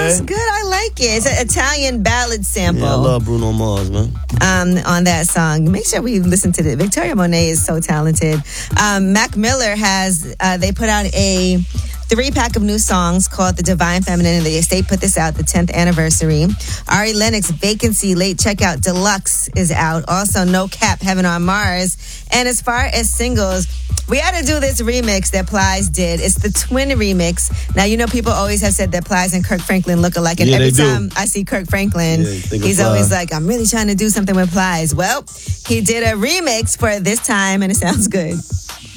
sounds good. I like it. It's an Italian ballad sample. Yeah, I love Bruno Mars, man. On that song. Make sure we listen to it. Victoria Monet is so talented. Mac Miller has, they put out a 3-pack of new songs called The Divine Feminine, and the estate put this out, the 10th anniversary. Ari Lennox, Vacancy, Late Checkout Deluxe is out. Also, No Cap, Heaven on Mars. And as far as singles, we had to do this remix that Plies did. It's the twin remix. Now, you know, people always have said that Plies and Kirk Franklin look alike. And every time I see Kirk Franklin, he's always like, I'm really trying to do something with Plies. Well, he did a remix for this time, and it sounds good.